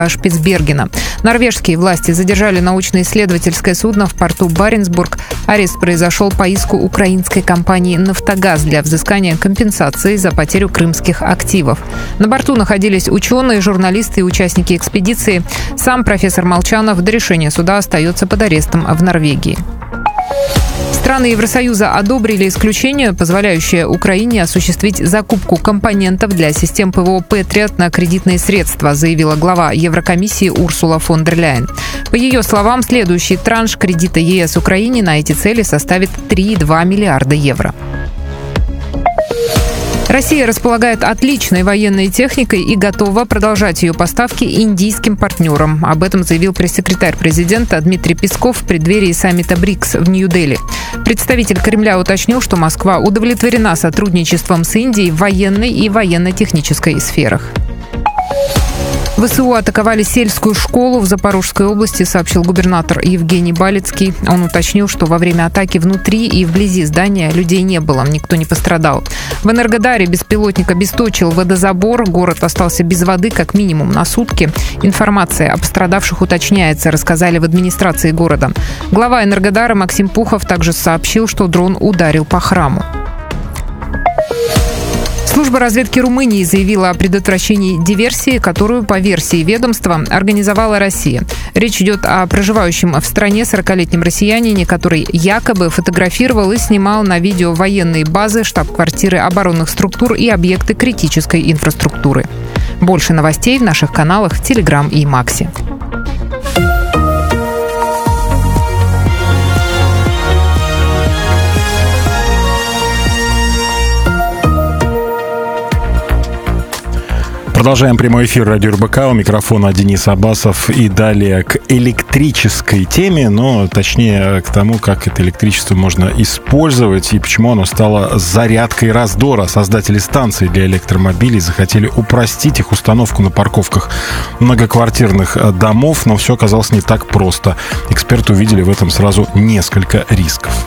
Шпицбергена. Норвежские власти задержали научно-исследовательское судно в порту Баренцбург. Арест произошел по иску украинской компании «Нафтогаз» для взыскания компенсации за потерю крымских активов. На борту находились ученые, журналисты и участники экспедиции. Сам профессор Молчанов до решения суда остается под арестом в Норвегии. Страны Евросоюза одобрили исключение, позволяющее Украине осуществить закупку компонентов для систем ПВО «Патриот» на кредитные средства, заявила глава Еврокомиссии Урсула фон дер Ляйен. По ее словам, следующий транш кредита ЕС Украине на эти цели составит 3,2 миллиарда евро. Россия располагает отличной военной техникой и готова продолжать ее поставки индийским партнерам. Об этом заявил пресс-секретарь президента Дмитрий Песков в преддверии саммита БРИКС в Нью-Дели. Представитель Кремля уточнил, что Москва удовлетворена сотрудничеством с Индией в военной и военно-технической сферах. ВСУ атаковали сельскую школу в Запорожской области, сообщил губернатор Евгений Балицкий. Он уточнил, что во время атаки внутри и вблизи здания людей не было, никто не пострадал. В Энергодаре беспилотник обесточил водозабор, город остался без воды как минимум на сутки. Информация о пострадавших уточняется, рассказали в администрации города. Глава Энергодара Максим Пухов также сообщил, что дрон ударил по храму. Служба разведки Румынии заявила о предотвращении диверсии, которую, по версии ведомства, организовала Россия. Речь идет о проживающем в стране 40-летнем россиянине, который якобы фотографировал и снимал на видео военные базы, штаб-квартиры оборонных структур и объекты критической инфраструктуры. Больше новостей в наших каналах в Телеграм и Максе. Продолжаем прямой эфир радио РБК. У микрофона Денис Абасов. И далее к электрической теме, но точнее к тому, как это электричество можно использовать и почему оно стало зарядкой раздора. Создатели станций для электромобилей захотели упростить их установку на парковках многоквартирных домов, но все оказалось не так просто. Эксперты увидели в этом сразу несколько рисков.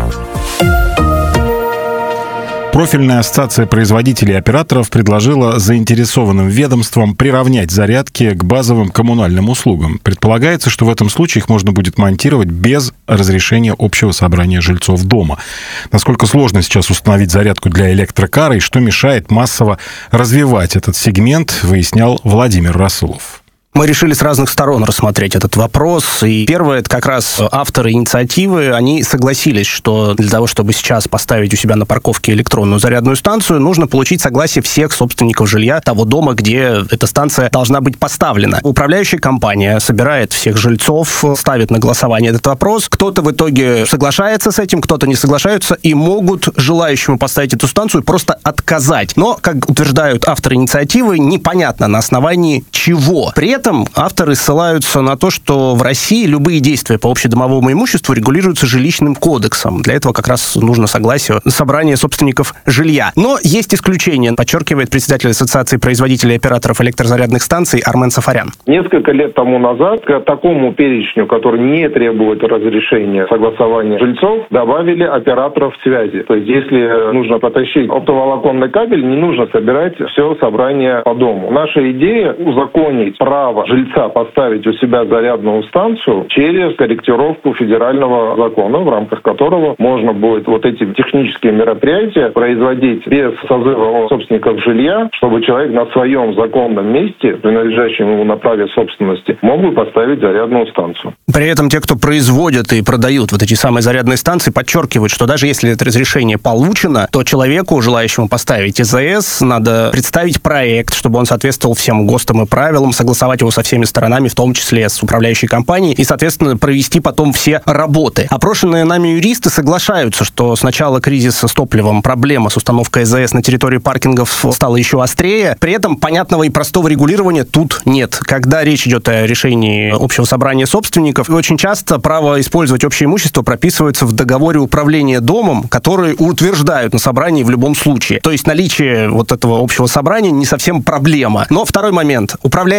Профильная ассоциация производителей и операторов предложила заинтересованным ведомствам приравнять зарядки к базовым коммунальным услугам. Предполагается, что в этом случае их можно будет монтировать без разрешения общего собрания жильцов дома. Насколько сложно сейчас установить зарядку для электрокара и что мешает массово развивать этот сегмент, выяснял Владимир Расулов. Мы решили с разных сторон рассмотреть этот вопрос. И первое, это как раз авторы инициативы, они согласились, что для того, чтобы сейчас поставить у себя на парковке электронную зарядную станцию, нужно получить согласие всех собственников жилья того дома, где эта станция должна быть поставлена. Управляющая компания собирает всех жильцов, ставит на голосование этот вопрос. Кто-то в итоге соглашается с этим, кто-то не соглашается, и могут желающему поставить эту станцию просто отказать. Но, как утверждают авторы инициативы, непонятно на основании чего. При этом авторы ссылаются на то, что в России любые действия по общедомовому имуществу регулируются жилищным кодексом. Для этого как раз нужно согласие собрания собственников жилья. Но есть исключения, подчеркивает председатель Ассоциации производителей и операторов электрозарядных станций Армен Сафарян. Несколько лет тому назад к такому перечню, который не требует разрешения согласования жильцов, добавили операторов связи. То есть, если нужно потащить оптоволоконный кабель, не нужно собирать все собрание по дому. Наша идея узаконить право жильца поставить у себя зарядную станцию через корректировку федерального закона, в рамках которого можно будет вот эти технические мероприятия производить без созыва собственников жилья, чтобы человек на своем законном месте, принадлежащем ему на праве собственности, мог бы поставить зарядную станцию. При этом те, кто производят и продают вот эти самые зарядные станции, подчеркивают, что даже если это разрешение получено, то человеку, желающему поставить ИЗС, надо представить проект, чтобы он соответствовал всем ГОСТам и правилам, согласовать его со всеми сторонами, в том числе с управляющей компанией, и, соответственно, провести потом все работы. Опрошенные нами юристы соглашаются, что с начала кризиса с топливом проблема с установкой ИЗС на территории паркингов стала еще острее. При этом понятного и простого регулирования тут нет. Когда речь идет о решении общего собрания собственников, очень часто право использовать общее имущество прописывается в договоре управления домом, который утверждают на собрании в любом случае. То есть наличие вот этого общего собрания не совсем проблема. Но второй момент. Управляющая компания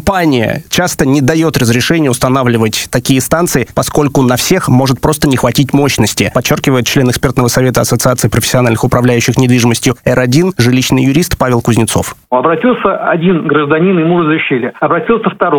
компания часто не дает разрешения устанавливать такие станции, поскольку на всех может просто не хватить мощности, подчеркивает член экспертного совета Ассоциации профессиональных управляющих недвижимостью R1 жилищный юрист Павел Кузнецов. Обратился один гражданин, ему разрешили. Обратился второй.